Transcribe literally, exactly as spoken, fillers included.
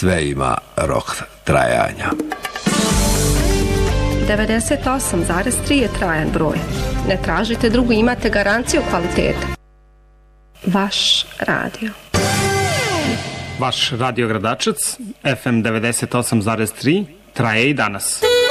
sve ima rok trajanja. devedeset osam zarez tri je trajan broj. Ne tražite drugu, imate garanciju kvaliteta. Vaš radio. Vaš radio Gradačac, F M devedeset osam zarez tri, traje i danas.